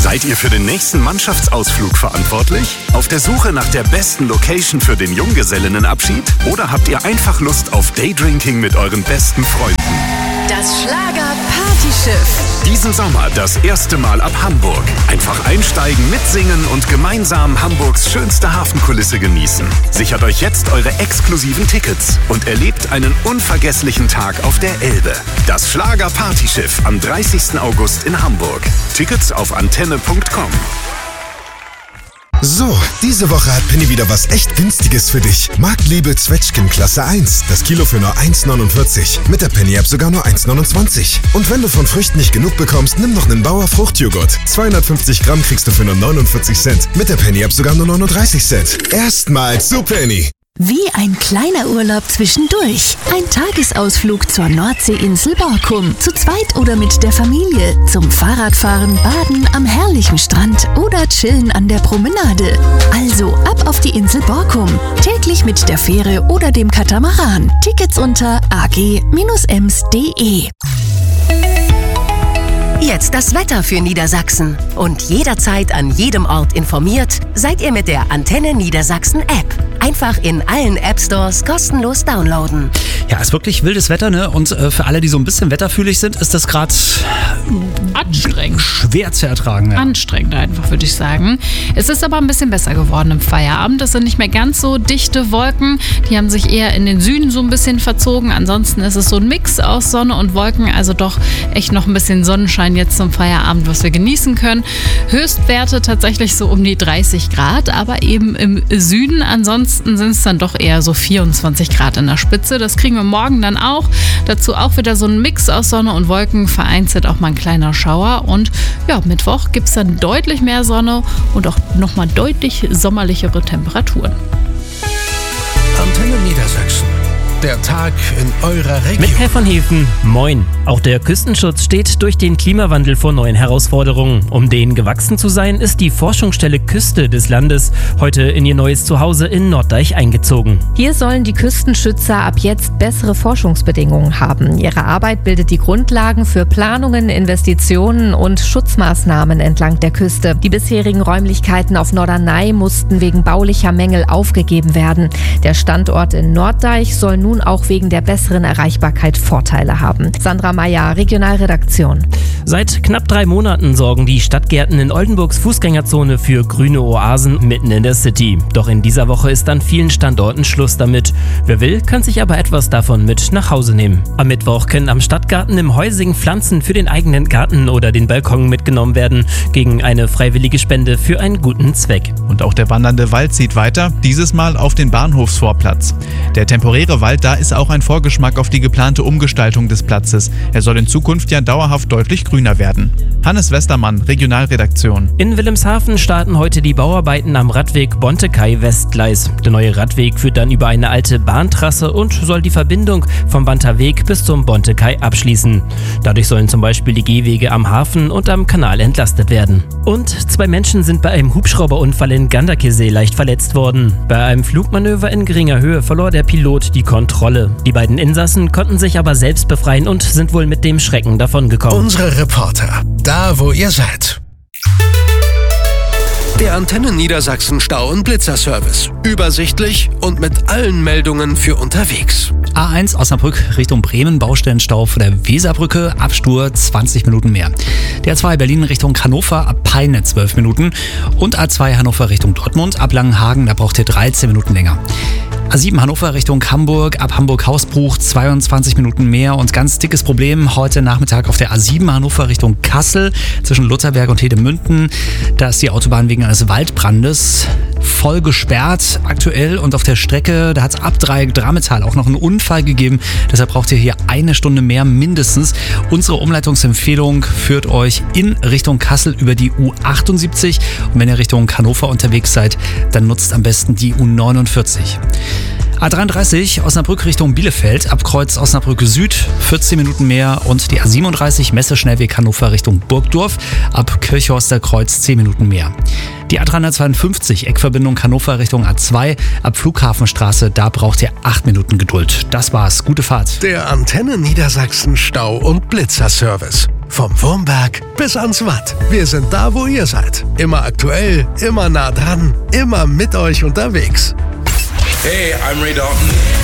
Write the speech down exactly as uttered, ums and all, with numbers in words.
Seid ihr für den nächsten Mannschaftsausflug verantwortlich? Auf der Suche nach der besten Location für den Junggesellinnenabschied? Oder habt ihr einfach Lust auf Daydrinking mit euren besten Freunden? Das Schlager-Partyschiff. Diesen Sommer das erste Mal ab Hamburg. Einfach einsteigen, mitsingen und gemeinsam Hamburgs schönste Hafenkulisse genießen. Sichert euch jetzt eure exklusiven Tickets und erlebt einen unvergesslichen Tag auf der Elbe. Das Schlager-Partyschiff am dreißigsten August in Hamburg. Tickets auf antenne punkt com. So, diese Woche hat Penny wieder was echt Günstiges für dich. Marktliebe Zwetschgen Klasse eins. Das Kilo für nur eins neunundvierzig. Mit der Penny-App sogar nur eins neunundzwanzig. Und wenn du von Früchten nicht genug bekommst, nimm noch einen Bauer Fruchtjoghurt. zweihundertfünfzig Gramm kriegst du für nur neunundvierzig Cent. Mit der Penny-App sogar nur neununddreißig Cent. Erstmals zu Penny. Wie ein kleiner Urlaub zwischendurch. Ein Tagesausflug zur Nordseeinsel Borkum. Zu zweit oder mit der Familie. Zum Fahrradfahren, Baden am herrlichen Strand oder chillen an der Promenade. Also ab auf die Insel Borkum. Täglich mit der Fähre oder dem Katamaran. Tickets unter a g Bindestrich ems punkt de. Jetzt das Wetter für Niedersachsen. Und jederzeit an jedem Ort informiert, seid ihr mit der Antenne Niedersachsen App. Einfach in allen App-Stores kostenlos downloaden. Ja, ist wirklich wildes Wetter, ne? Und äh, für alle, die so ein bisschen wetterfühlig sind, ist das gerade anstrengend. Schwer zu ertragen. Ja. Anstrengend einfach, würde ich sagen. Es ist aber ein bisschen besser geworden im Feierabend. Es sind nicht mehr ganz so dichte Wolken. Die haben sich eher in den Süden so ein bisschen verzogen. Ansonsten ist es so ein Mix aus Sonne und Wolken. Also doch echt noch ein bisschen Sonnenschein jetzt zum Feierabend, was wir genießen können. Höchstwerte tatsächlich so um die dreißig Grad, aber eben im Süden. Ansonsten sind es dann doch eher so vierundzwanzig Grad in der Spitze. Das kriegen wir morgen dann auch. Dazu auch wieder so ein Mix aus Sonne und Wolken, vereinzelt auch mal ein kleiner Schauer. Und ja, Mittwoch gibt es dann deutlich mehr Sonne und auch nochmal deutlich sommerlichere Temperaturen. Antenne Niedersachsen. Der Tag in eurer Region. Mit Kai von Hefen, moin. Auch der Küstenschutz steht durch den Klimawandel vor neuen Herausforderungen. Um denen gewachsen zu sein, ist die Forschungsstelle Küste des Landes heute in ihr neues Zuhause in Norddeich eingezogen. Hier sollen die Küstenschützer ab jetzt bessere Forschungsbedingungen haben. Ihre Arbeit bildet die Grundlagen für Planungen, Investitionen und Schutzmaßnahmen entlang der Küste. Die bisherigen Räumlichkeiten auf Norderney mussten wegen baulicher Mängel aufgegeben werden. Der Standort in Norddeich soll nun nun auch wegen der besseren Erreichbarkeit Vorteile haben. Sandra Meyer, Regionalredaktion. Seit knapp drei Monaten sorgen die Stadtgärten in Oldenburgs Fußgängerzone für grüne Oasen mitten in der City. Doch in dieser Woche ist an vielen Standorten Schluss damit. Wer will, kann sich aber etwas davon mit nach Hause nehmen. Am Mittwoch können am Stadtgarten im Heusing Pflanzen für den eigenen Garten oder den Balkon mitgenommen werden, gegen eine freiwillige Spende für einen guten Zweck. Und auch der wandernde Wald zieht weiter, dieses Mal auf den Bahnhofsvorplatz. Der temporäre Wald da ist auch ein Vorgeschmack auf die geplante Umgestaltung des Platzes. Er soll in Zukunft ja dauerhaft deutlich grüner werden. Hannes Westermann, Regionalredaktion. In Wilhelmshaven starten heute die Bauarbeiten am Radweg Bontekai-Westgleis. Der neue Radweg führt dann über eine alte Bahntrasse und soll die Verbindung vom Banter Weg bis zum Bontekai abschließen. Dadurch sollen zum Beispiel die Gehwege am Hafen und am Kanal entlastet werden. Und zwei Menschen sind bei einem Hubschrauberunfall in Ganderkesee leicht verletzt worden. Bei einem Flugmanöver in geringer Höhe verlor der Pilot die Kontrolle. Die beiden Insassen konnten sich aber selbst befreien und sind wohl mit dem Schrecken davongekommen. Unsere Reporter, da wo ihr seid. Der Antenne Niedersachsen Stau- und Blitzerservice. Übersichtlich und mit allen Meldungen für unterwegs. A eins Osnabrück Richtung Bremen, Baustellenstau vor der Weserbrücke, Absturz zwanzig Minuten mehr. Der A zwei Berlin Richtung Hannover, ab Peine zwölf Minuten. Und A zwei Hannover Richtung Dortmund, ab Langenhagen, da braucht ihr dreizehn Minuten länger. A sieben Hannover Richtung Hamburg, ab Hamburg-Hausbruch zweiundzwanzig Minuten mehr. Und ganz dickes Problem heute Nachmittag auf der A sieben Hannover Richtung Kassel zwischen Lutherberg und Hedemünden. Da ist die Autobahn wegen eines Waldbrandes voll gesperrt aktuell. Und auf der Strecke, da hat es ab Dreieck-Drametal auch noch einen Unfall gegeben. Deshalb braucht ihr hier eine Stunde mehr mindestens. Unsere Umleitungsempfehlung führt euch in Richtung Kassel über die U achtundsiebzig. Und wenn ihr Richtung Hannover unterwegs seid, dann nutzt am besten die U neunundvierzig. A dreiunddreißig Osnabrück Richtung Bielefeld, ab Kreuz Osnabrück Süd, vierzehn Minuten mehr. Und die A siebenunddreißig Messeschnellweg Hannover Richtung Burgdorf, ab Kirchhorster Kreuz zehn Minuten mehr. Die A dreihundertzweiundfünfzig Eckverbindung Hannover Richtung A zwei, ab Flughafenstraße, da braucht ihr acht Minuten Geduld. Das war's, gute Fahrt. Der Antenne Niedersachsen Stau- und Blitzerservice. Vom Wurmberg bis ans Watt. Wir sind da, wo ihr seid. Immer aktuell, immer nah dran, immer mit euch unterwegs. Hey, I'm Ray Dalton.